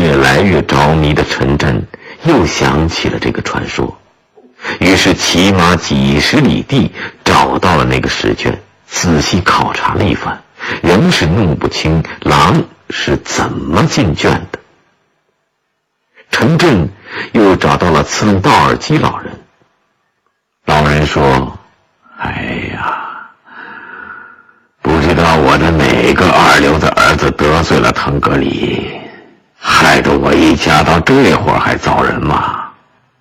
越来越着迷的陈震又想起了这个传说，于是骑马几十里地找到了那个石卷，仔细考察了一番，仍是弄不清狼是怎么进圈的。陈震又找到了刺龙道尔基老人，老人说：哎呀，不知道我的哪个二流的儿子得罪了腾格里，害得我一家到这会儿还遭人骂。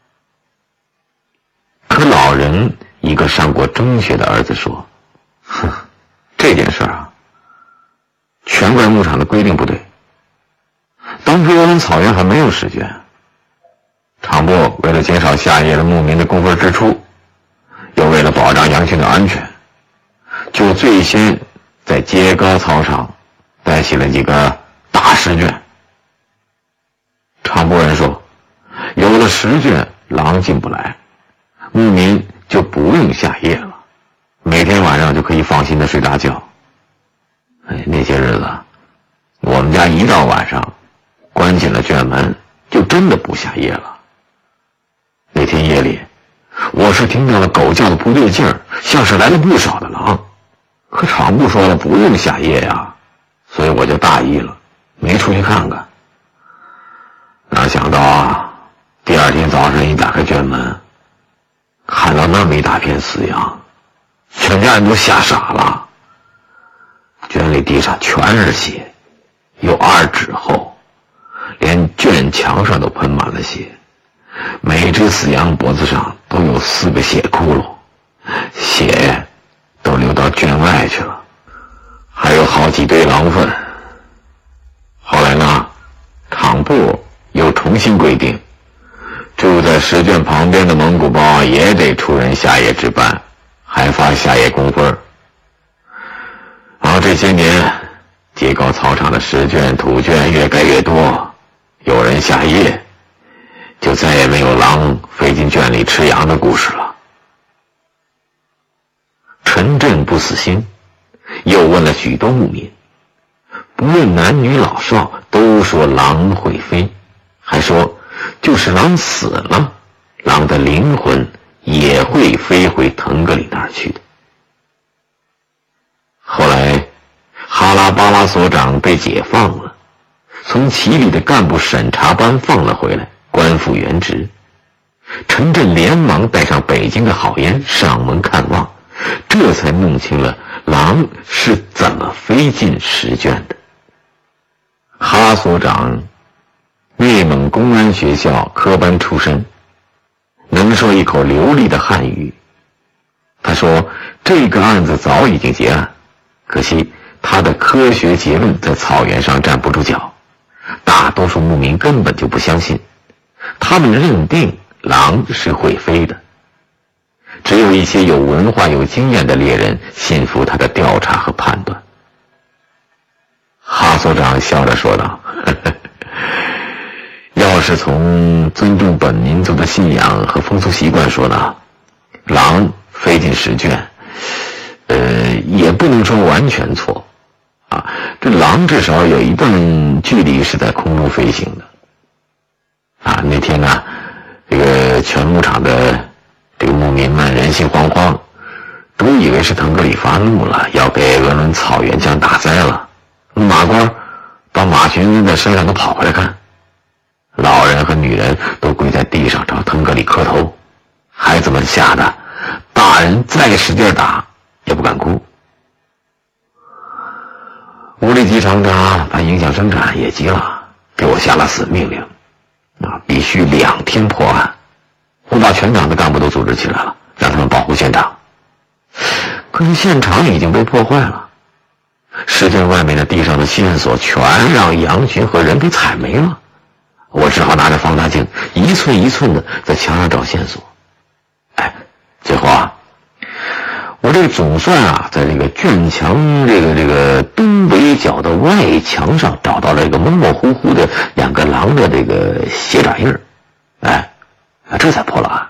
可老人一个上过中学的儿子说：哼，这件事啊，全怪牧场的规定不对。当时我们草原还没有石卷，场部为了减少下野的牧民的工分支出，又为了保障羊群的安全，就最先在街高操场带起了几个大石卷。场部人说，有了石卷，狼进不来，牧民就不用下夜了，每天晚上就可以放心的睡大觉。那些日子我们家一到晚上关紧了圈门，就真的不下夜了。那天夜里，我是听到了狗叫的不对劲儿，像是来了不少的狼。可场部说了不用下夜呀，所以我就大意了，没出去看看。哪想到啊，第二天早上一打开圈门，看到那么一大片死羊，全家人都吓傻了。圈里地上全是血，有2指厚，连圈墙上都喷满了血，每只死羊脖子上都有4个血窟窿，血都流到圈外去了，还有好几堆狼粪。后来呢，场部又重新规定，住在石卷旁边的蒙古包也得出人下野值班，还发下野工分。然后这些年，街高操场的石卷土卷越盖越多，有人下夜，就再也没有狼飞进圈里吃羊的故事了。陈震不死心，又问了许多牧民，不论男女老少，都说狼会飞，还说就是狼死了，狼的灵魂也会飞回腾格里那儿去的。后来哈拉巴拉所长被解放了，从旗里的干部审查班放了回来，官复原职。陈震连忙带上北京的好烟上门看望，这才弄清了狼是怎么飞进石卷的。哈所长内蒙公安学校科班出身，能说一口流利的汉语。他说这个案子早已经结案，可惜他的科学结论在草原上站不住脚，大多数牧民根本就不相信，他们认定狼是会飞的，只有一些有文化有经验的猎人信服他的调查和判断。哈所长笑着说道，呵呵，要是从尊重本民族的信仰和风俗习惯说呢，狼飞进石卷也不能说完全错啊，这狼至少有一段距离是在空中飞行的啊。那天呢，这个全牧场的这个牧民们人心惶惶，都以为是腾格里发怒了，要给鄂伦草原降大灾了。马官把马群扔在山上都跑回来看，老人和女人都跪在地上朝腾格里磕头，孩子们吓得大人再使劲打也不敢哭。无里级厂长怕影响生产也急了，给我下了死命令啊，必须2天破案。我把全厂的干部都组织起来了，让他们保护现场。可是现场已经被破坏了，石卷外面的地上的线索全让羊群和人给踩没了。我只好拿着放大镜一寸一寸的在墙上找线索。最后啊，我这个总算啊，在这个圈墙这个东北角的外墙上找到了一个模模糊糊的2个狼的这个血爪印这才破了案。